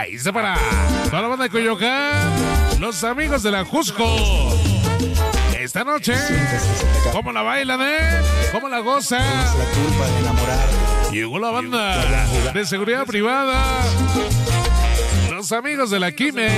Ahí está para toda la banda de Coyoacán, los amigos de la Jusco. Esta noche, ¿cómo la bailan, ¿Cómo la gozan? Es la culpa de enamorar. Llegó la banda de seguridad privada, los amigos de la Quime.